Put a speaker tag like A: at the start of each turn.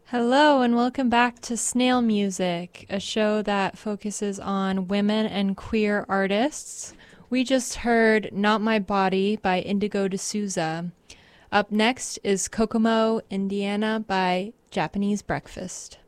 A: Hello, and welcome back to Snail Music, a show that focuses on women and queer artists. We just heard Not My Body by Indigo D'Souza. Up next is Kokomo, Indiana by Japanese Breakfast.